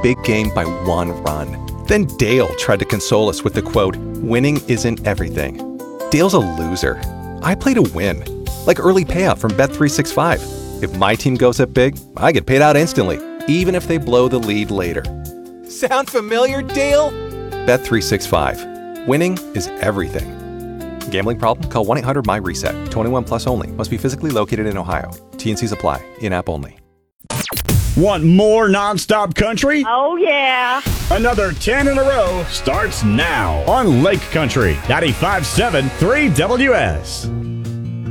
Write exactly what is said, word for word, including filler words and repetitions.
big game by one run. Then Dale tried to console us with the quote, "Winning isn't everything." Dale's a loser. I play to win. Like early payout from Bet three sixty-five. If my team goes up big, I get paid out instantly, even if they blow the lead later. Sound familiar, Dale? Bet three sixty-five. Winning is everything. Gambling problem? Call one eight hundred M Y reset. twenty-one plus only. Must be physically located in Ohio. T N Cs apply. In-app only. Want more nonstop country? Oh, yeah. Another ten in a row starts now on Lake Country ninety-five point seven three W S.